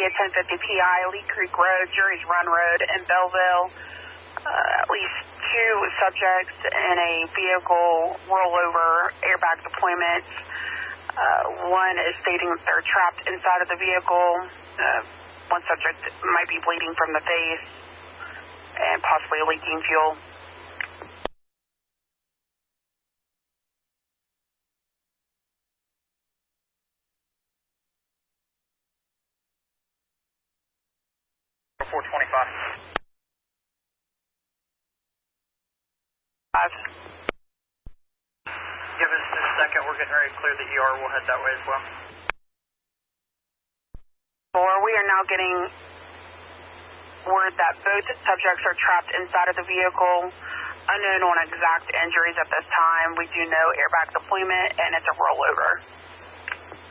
at 1050 PI, Lee Creek Road, Jury's Run Road in Belleville. At least 2 subjects in a vehicle rollover airbag deployment. One is stating that they're trapped inside of the vehicle. One subject might be bleeding from the face and possibly leaking fuel. Give us just a second. We're getting ready to clear the ER. We'll head that way as well. 4, we are now getting word that both subjects are trapped inside of the vehicle. Unknown on exact injuries at this time. We do know airbag deployment, and it's a rollover.